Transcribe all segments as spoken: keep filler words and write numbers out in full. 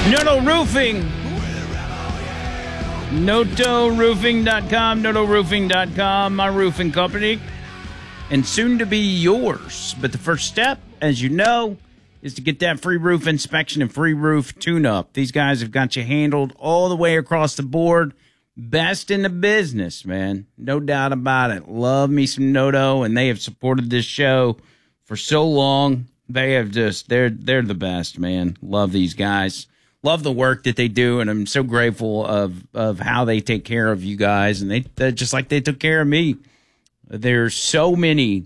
Noto Roofing. Noto Roofing dot com. Noto Roofing dot com. My roofing company. And soon to be yours. But the first step, as you know, is to get that free roof inspection and free roof tune-up. These guys have got you handled all the way across the board. Best in the business, man. No doubt about it. Love me some Noto, and they have supported this show for so long. They have just, they're they're the best, man. Love these guys. Love the work that they do, and I'm so grateful of, of how they take care of you guys, and they they're just like they took care of me. There's so many,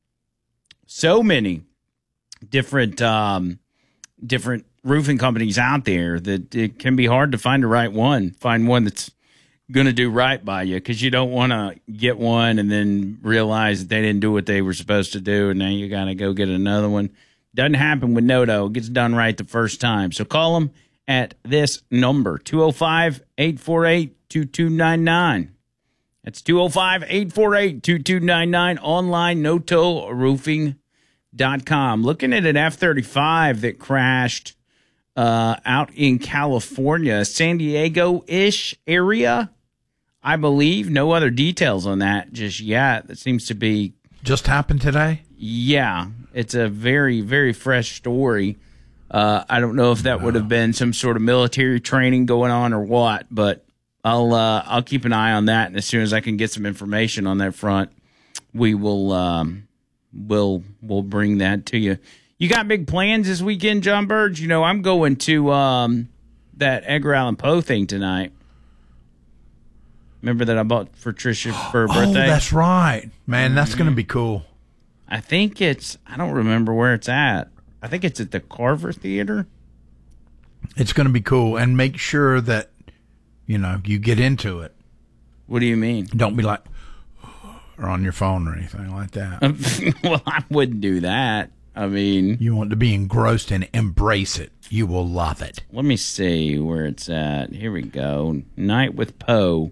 so many different um, different roofing companies out there that it can be hard to find the right one. Find one that's going to do right by you, because you don't want to get one and then realize that they didn't do what they were supposed to do, and now you got to go get another one. Doesn't happen with Noto. It gets done right the first time. So call them at this number, two oh five, eight four eight, two two nine nine. That's two oh five, eight four eight, two two nine nine. Online, Noto Roofing dot com. Looking at an F thirty-five that crashed uh, out in California, San Diego-ish area, I believe. No other details on that just yet. That seems to be... Just happened today? Yeah. It's a very, very fresh story. Uh, I don't know if that would have been some sort of military training going on or what, but I'll uh, I'll keep an eye on that, and as soon as I can get some information on that front, we will um, we'll we'll bring that to you. You got big plans this weekend, John Burge? You know, I'm going to um, that Edgar Allan Poe thing tonight. Remember that I bought for Tricia for her birthday? Oh, that's right. Man, that's mm-hmm. going to be cool. I think it's, I don't remember where it's at. I think it's at the Carver Theater. It's going to be cool. And make sure that, you know, you get into it. What do you mean? Don't be like, or on your phone or anything like that. Well, I wouldn't do that. I mean, you want to be engrossed and embrace it. You will love it. Let me see where it's at. Here we go. Night with Poe.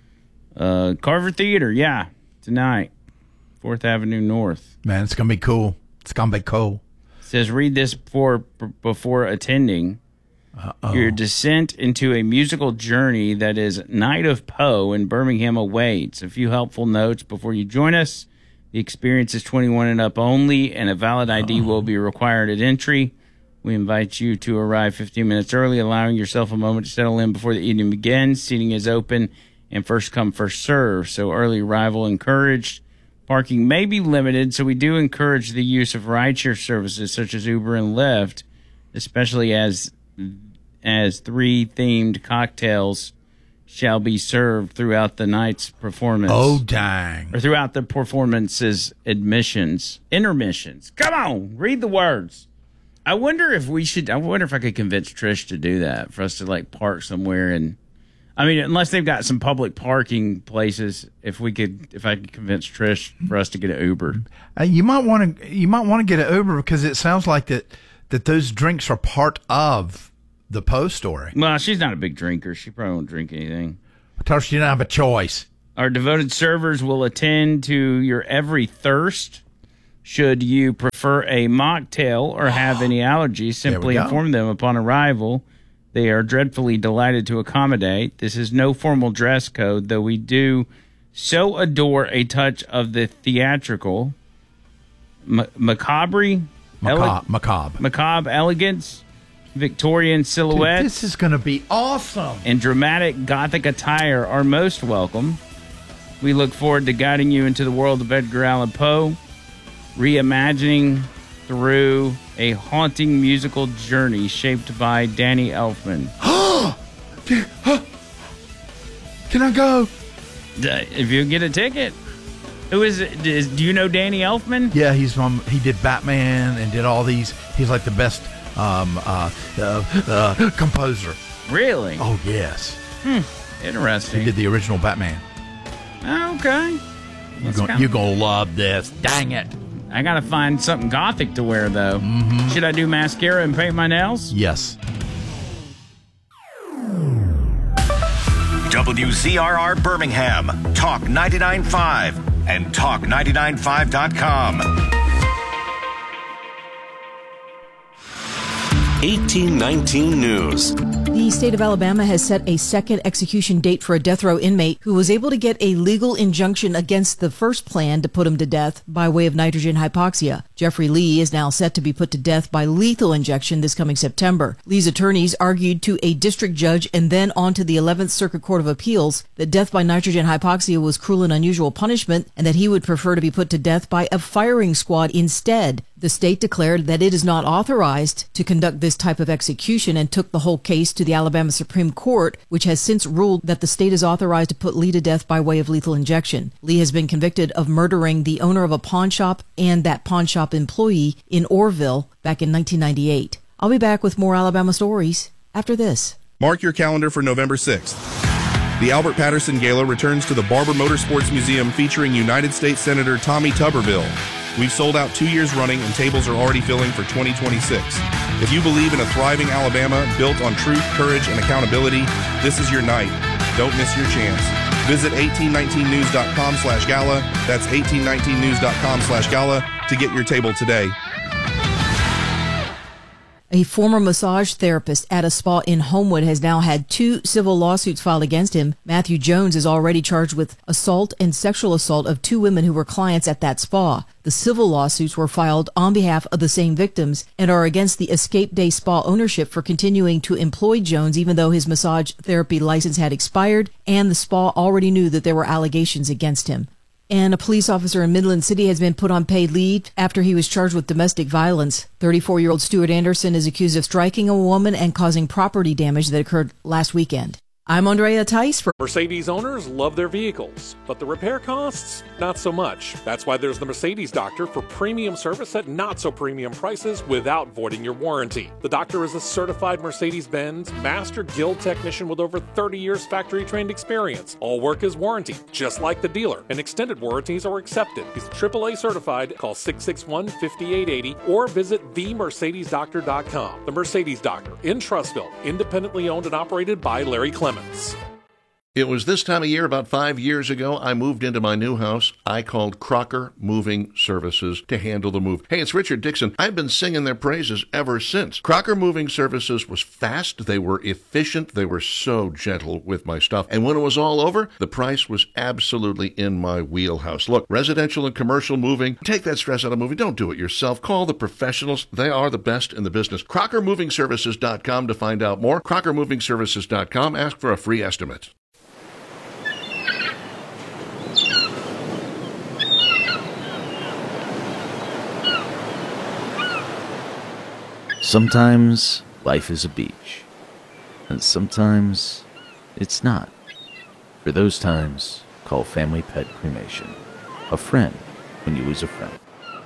Uh, Carver Theater, yeah, tonight. fourth Avenue North. Man, it's going to be cool. It's going to be cool. It says, read this before, before attending. Uh-oh. Your descent into a musical journey that is Night of Poe in Birmingham awaits. A few helpful notes before you join us. The experience is twenty-one and up only, and a valid I D Uh-oh. will be required at entry. We invite you to arrive fifteen minutes early, allowing yourself a moment to settle in before the evening begins. Seating is open and first come, first serve, so early arrival encouraged. Parking may be limited, so we do encourage the use of rideshare services such as Uber and Lyft, especially as as three themed cocktails shall be served throughout the night's performance. Oh, dang. Or throughout the performance's admissions. Intermissions. Come on, read the words. I wonder if we should, I wonder if I could convince Trish to do that, for us to, like, park somewhere and, I mean, unless they've got some public parking places, if we could, if I could convince Trish for us to get an Uber. Uh, you might want to, you might want to get an Uber, because it sounds like that, that those drinks are part of the Poe story. Well, she's not a big drinker. She probably won't drink anything. I told her she didn't have a choice. Our devoted servers will attend to your every thirst. Should you prefer a mocktail or have any allergies, simply inform them upon arrival. They are dreadfully delighted to accommodate. This is no formal dress code, though we do so adore a touch of the theatrical, m- macabre, Macabre, ele- macabre, macabre elegance, Victorian silhouettes. Dude, this is going to be awesome. And dramatic Gothic attire are most welcome. We look forward to guiding you into the world of Edgar Allan Poe, reimagining through a haunting musical journey shaped by Danny Elfman. Can I go? If you get a ticket. Who is it? Is, do you know Danny Elfman? Yeah, he's from, he did Batman and did all these. He's like the best um, uh, uh, uh, composer. Really? Oh, yes. Hmm. Interesting. He did the original Batman. Okay. You're going to love this. Dang it. I got to find something Gothic to wear, though. Mm-hmm. Should I do mascara and paint my nails? Yes. W Z R R Birmingham, Talk ninety-nine point five, and talk ninety-nine five dot com. eighteen nineteen News. The state of Alabama has set a second execution date for a death row inmate who was able to get a legal injunction against the first plan to put him to death by way of nitrogen hypoxia. Jeffrey Lee is now set to be put to death by lethal injection this coming September. Lee's attorneys argued to a district judge and then on to the eleventh Circuit Court of Appeals that death by nitrogen hypoxia was cruel and unusual punishment and that he would prefer to be put to death by a firing squad instead. The state declared that it is not authorized to conduct this type of execution and took the whole case to the Alabama Supreme Court, which has since ruled that the state is authorized to put Lee to death by way of lethal injection. Lee has been convicted of murdering the owner of a pawn shop and that pawn shop employee in Orrville back in nineteen ninety-eight. I'll be back with more Alabama stories after this. Mark your calendar for November sixth. The Albert Patterson Gala returns to the Barber Motorsports Museum featuring United States Senator Tommy Tuberville. We've sold out two years running and tables are already filling for twenty twenty-six. If you believe in a thriving Alabama built on truth, courage, and accountability, this is your night. Don't miss your chance. Visit eighteen nineteen news dot com slash gala. That's eighteen nineteen news dot com slash gala to get your table today. A former massage therapist at a spa in Homewood has now had two civil lawsuits filed against him. Matthew Jones is already charged with assault and sexual assault of two women who were clients at that spa. The civil lawsuits were filed on behalf of the same victims and are against the Escape Day Spa ownership for continuing to employ Jones even though his massage therapy license had expired and the spa already knew that there were allegations against him. And a police officer in Midland City has been put on paid leave after he was charged with domestic violence. thirty-four-year-old Stuart Anderson is accused of striking a woman and causing property damage that occurred last weekend. I'm Andrea Tice for Mercedes owners love their vehicles, but the repair costs, not so much. That's why there's the Mercedes Doctor for premium service at not so premium prices without voiding your warranty. The Doctor is a certified Mercedes-Benz Master Guild technician with over thirty years factory trained experience. All work is warranty, just like the dealer, and extended warranties are accepted. He's triple A certified. Call six six one, five eight eight zero or visit the mercedes doctor dot com. The Mercedes Doctor in Trussville, independently owned and operated by Larry Clemens. It was this time of year about five years ago I moved into my new house. I called Crocker Moving Services to handle the move. Hey, it's Richard Dixon. I've been singing their praises ever since. Crocker Moving Services was fast. They were efficient. They were so gentle with my stuff. And when it was all over, the price was absolutely in my wheelhouse. Look, residential and commercial moving, take that stress out of moving. Don't do it yourself. Call the professionals. They are the best in the business. crocker moving services dot com to find out more. crocker moving services dot com. Ask for a free estimate. Sometimes life is a beach, and sometimes it's not. For those times, call Family Pet Cremation. A friend when you lose a friend.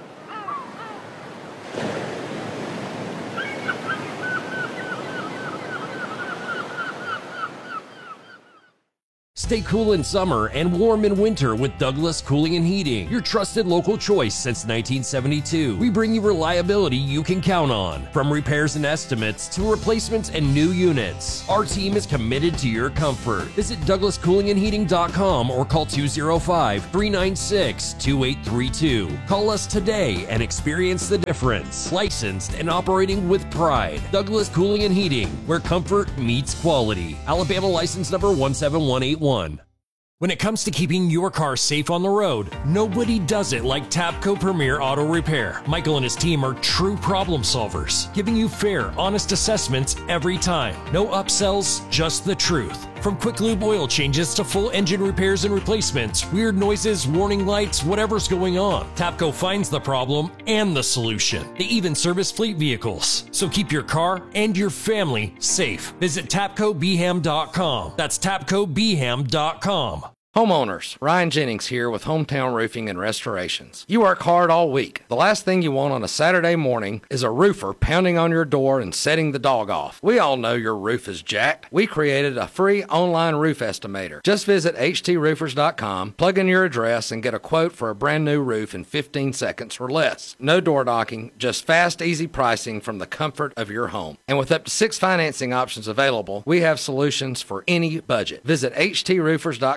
Stay cool in summer and warm in winter with Douglas Cooling and Heating, your trusted local choice since nineteen seventy-two. We bring you reliability you can count on, from repairs and estimates to replacements and new units. Our team is committed to your comfort. Visit douglas cooling and heating dot com or call two oh five, three nine six, two eight three two. Call us today and experience the difference. Licensed and operating with pride. Douglas Cooling and Heating, where comfort meets quality. Alabama license number one seven one eight one. When it comes to keeping your car safe on the road, nobody does it like Tapco Premier Auto Repair. Michael and his team are true problem solvers, giving you fair, honest assessments every time. No upsells, just the truth. From quick lube oil changes to full engine repairs and replacements, weird noises, warning lights, whatever's going on, Tapco finds the problem and the solution. They even service fleet vehicles. So keep your car and your family safe. Visit tapco b ham dot com. That's tapco b ham dot com. Homeowners, Ryan Jennings here with Hometown Roofing and Restorations. You work hard all week. The last thing you want on a Saturday morning is a roofer pounding on your door and setting the dog off. We all know your roof is jacked. We created a free online roof estimator. Just visit h t roofers dot com, plug in your address, and get a quote for a brand new roof in fifteen seconds or less. No door knocking, just fast, easy pricing from the comfort of your home. And with up to six financing options available, we have solutions for any budget. Visit h t roofers dot com to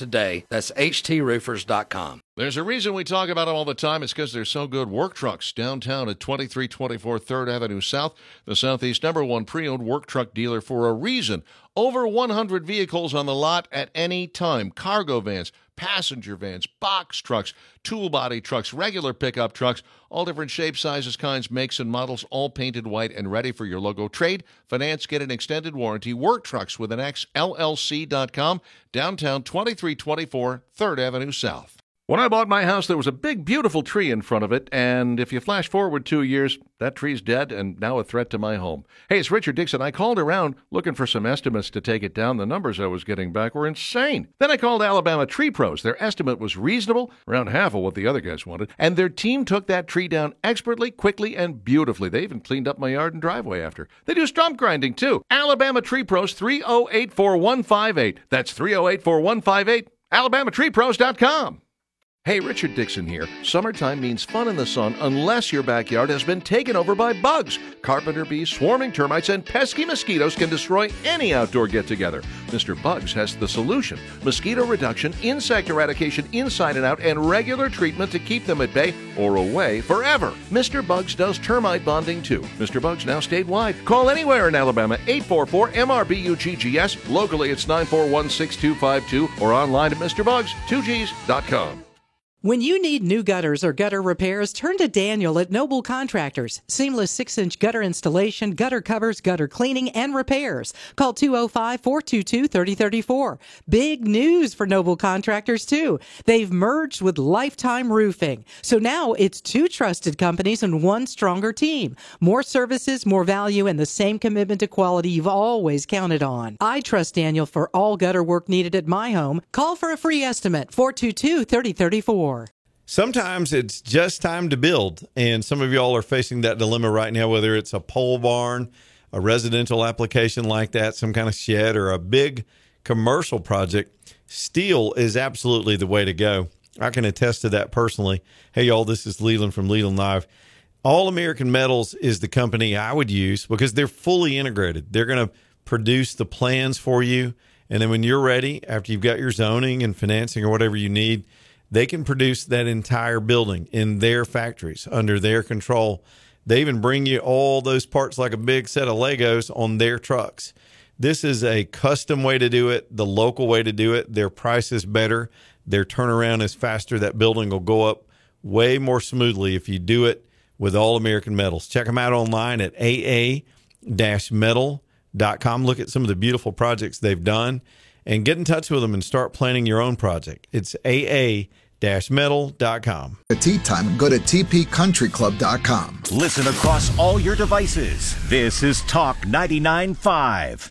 today. That's H T roofers dot com. There's a reason we talk about them all the time. It's because they're so good. Work Trucks, downtown at twenty-three twenty-four third Avenue South, the Southeast number one pre-owned work truck dealer for a reason. Over one hundred vehicles on the lot at any time. Cargo vans, passenger vans, box trucks, tool body trucks, regular pickup trucks, all different shapes, sizes, kinds, makes, and models, all painted white and ready for your logo. Trade, finance, get an extended warranty. Work Trucks with an X, L L C dot com, downtown twenty-three twenty-four third Avenue South. When I bought my house, there was a big, beautiful tree in front of it, and if you flash forward two years, that tree's dead and now a threat to my home. Hey, it's Richard Dixon. I called around looking for some estimates to take it down. The numbers I was getting back were insane. Then I called Alabama Tree Pros. Their estimate was reasonable, around half of what the other guys wanted, and their team took that tree down expertly, quickly, and beautifully. They even cleaned up my yard and driveway after. They do stump grinding, too. Alabama Tree Pros, three oh eight, four one five eight. That's three oh eight, four one five eight, alabama tree pros dot com. Hey, Richard Dixon here. Summertime means fun in the sun unless your backyard has been taken over by bugs. Carpenter bees, swarming termites, and pesky mosquitoes can destroy any outdoor get-together. Mister Bugs has the solution. Mosquito reduction, insect eradication inside and out, and regular treatment to keep them at bay or away forever. Mister Bugs does termite bonding too. Mister Bugs now statewide. Call anywhere in Alabama, eight four four M R B U G G S. Locally, it's nine four one, six two five two or online at Mister Bugs two Gs dot com. When you need new gutters or gutter repairs, turn to Daniel at Noble Contractors. Seamless six-inch gutter installation, gutter covers, gutter cleaning, and repairs. Call two oh five, four two two, three oh three four. Big news for Noble Contractors, too. They've merged with Lifetime Roofing. So now it's two trusted companies and one stronger team. More services, more value, and the same commitment to quality you've always counted on. I trust Daniel for all gutter work needed at my home. Call for a free estimate, four two two, three oh three four. Sometimes it's just time to build, and some of y'all are facing that dilemma right now, whether it's a pole barn, a residential application like that, some kind of shed, or a big commercial project. Steel is absolutely the way to go. I can attest to that personally. Hey, y'all, this is Leland from Leland Live. All American Metals is the company I would use because they're fully integrated. They're going to produce the plans for you, and then when you're ready, after you've got your zoning and financing or whatever you need, they can produce that entire building in their factories under their control. They even bring you all those parts like a big set of Legos on their trucks. This is a custom way to do it, the local way to do it. Their price is better. Their turnaround is faster. That building will go up way more smoothly if you do it with All American Metals. Check them out online at a a dash metal dot com. Look at some of the beautiful projects they've done and get in touch with them and start planning your own project. It's a a dash metal dot com. At tea time, go to t p country club dot com. Listen across all your devices. This is Talk ninety-nine point five.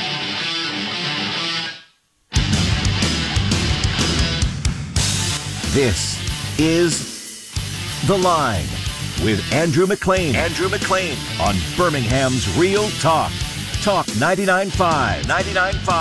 This is The Line with Andrew McLean. Andrew McLean on Birmingham's Real Talk. Talk ninety-nine point five. ninety-nine point five.